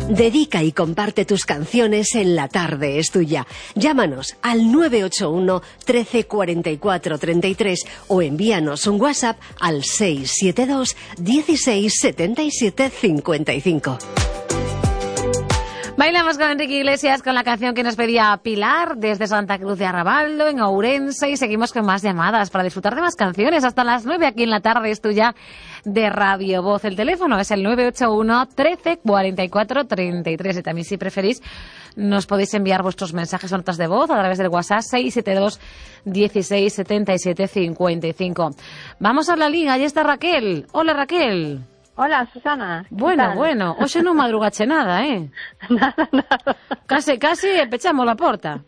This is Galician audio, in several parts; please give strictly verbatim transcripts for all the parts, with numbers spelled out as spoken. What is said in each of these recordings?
Dedica y comparte tus canciones en La Tarde es Tuya. Llámanos al nueve ocho uno, trece, cuarenta y cuatro, treinta y tres o envíanos un WhatsApp al seis siete dos, dieciséis, setenta y siete, cincuenta y cinco. Bailamos con Enrique Iglesias con la canción que nos pedía Pilar desde Santa Cruz de Arrabaldo, en Ourense, y seguimos con más llamadas para disfrutar de más canciones hasta las nueve aquí en La Tarde es Tuya de Radio Voz. El teléfono es el nueve ocho uno, trece, cuarenta y cuatro, treinta y tres y también, si preferís, nos podéis enviar vuestros mensajes o notas de voz a través del WhatsApp seis siete dos, dieciséis, setenta y siete, cincuenta y cinco. Vamos a la liga, ahí está Raquel. Hola, Raquel. Hola, Susana. Bueno, tal? bueno, hoxe non madrugache nada, eh? Nada, nada. Case, case pechamos a porta.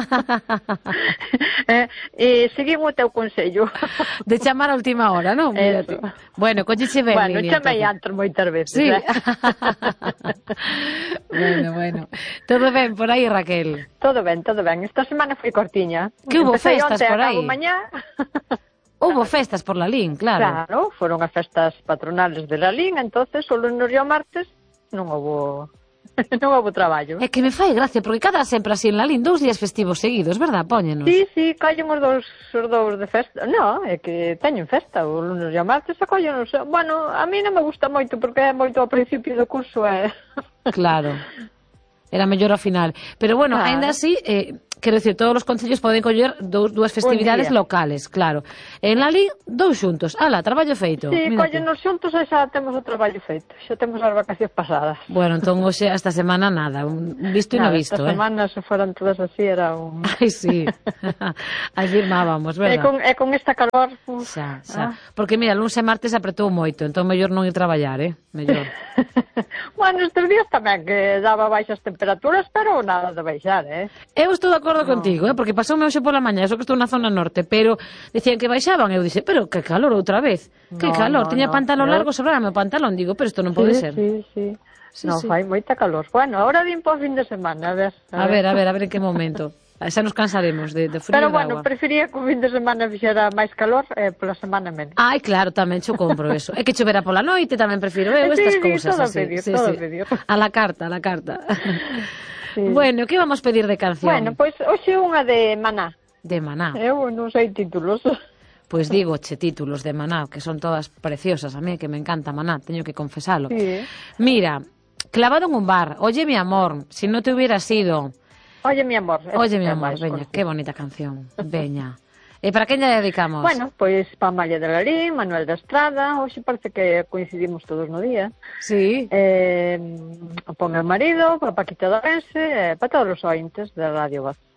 eh, eh, seguimos o teu consello. De chamar a última hora, non? Eso. Bueno, colleche ben, bueno, Lilia. Bueno, chamei antes moitas veces, sí. eh? bueno, bueno. Todo ben por aí, Raquel? Todo ben, todo ben. Esta semana foi cortiña. Que hubo Empecé festas onte, por aí? Acabo mañá. Hubo festas por Lalín, claro. Claro, foron as festas patronales de Lalín, entonces o lunes e o martes non houbo non houbo traballo. É que me fai gracia, porque cada sempre así en Lalín dous días festivos seguidos, verdad? Póñenos. Sí, sí, collen os dous, os dous de festa. No, é que teñen festa o lunes e o martes, a collen os... Bueno, a mí non me gusta moito porque é moito ao principio do curso, é... Claro. Era mellor ao final. Pero bueno, claro. Ainda así... Eh, quero dicir, todos os concellos poden coller dous, dúas festividades locales, claro. En Lalín, dous xuntos. Ala, traballo feito. Sí, collenos xuntos e xa temos o traballo feito. Xa temos as vacacións pasadas. Bueno, entón hoxe, esta semana, nada. Visto e no visto, esta eh? Esta semana, se foran todas así, era un... Ai, sí. Aí firmábamos, verdad? E con, e con esta calor... Uf, xa, xa. Ah. Porque, mira, lunes e martes apretou moito, entón mellor non ir traballar, eh? Mellor. Bueno, estes días tamén, que daba baixas temperaturas, pero nada de baixar, eh? Eu estou de acordo no. contigo, eh? Porque pasoume hoxe pola mañá, eso que estou na zona norte, pero decían que baixaban, eu dixe, pero que calor outra vez, que no, calor, no, tiña no, pantalón no. largo, sobraba o pantalón, digo, pero isto non pode sí, ser. Sí, sí, sí. No, sí. fai moita calor. Bueno, ahora vim po fin de semana, a ver. A, a ver, ver, a ver, a ver en que momento. Xa nos cansaremos de, de frío. Pero de bueno, agua. prefería que o fin de semana fixera máis calor e eh, pola semana menos. Ai, claro, tamén xo compro eso. É que chovera pola noite, tamén prefiro eu estas sí, cousas todo así. Pedir, sí, todo sí. pedir. A la carta, a la carta. Sí. Bueno, que vamos pedir de canción? Bueno, pois pues, hoxe unha de Maná. De Maná. Eu non sei títulos. Pois pues digo, che, títulos de Maná, que son todas preciosas, a mí que me encanta Maná, teño que confesalo. Sí. Mira, clavado en un bar, oye mi amor, si no te hubiera sido... Oye mi amor. Oye mi amor, veña, qué bonita canción, veña. E para quen lle dedicamos? Bueno, pois pues, pa Amalia de Lalín, Manuel da Estrada, hoxe parece que coincidimos todos no día. Sí. Eh, pon el marido, para Paquita de Orense, eh, para todos os ointes da Radio Voz.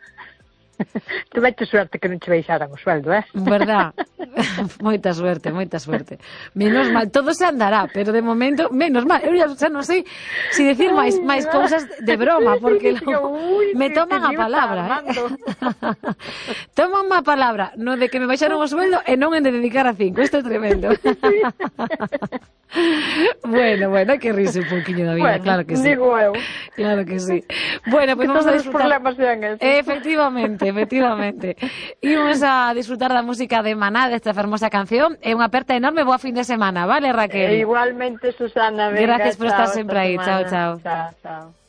Tuveite suerte que non che baixaran o sueldo, eh? Verdad? Moita suerte, moita suerte. Menos mal, todo se andará, pero de momento, menos mal. Eu xa non sei se si decir máis máis cousas de broma, porque logo me toman a palabra, eh? Toman a palabra, no de que me baixaron o sueldo e non en de dedicar a cinco. Isto é tremendo. Bueno, bueno, hai que rirse un pouquiño da vida, bueno, claro que sí. Digo eu. Claro que sí. Bueno, pues que vamos todos a disfrutar. Os problemas sean esos. Efectivamente, efectivamente. Imos a disfrutar da música de Maná, desta fermosa canción. É unha aperta enorme, boa fin de semana, vale, Raquel? E igualmente, Susana, venga, gracias por chao, estar sempre aí. Chao, chao. Chao, chao.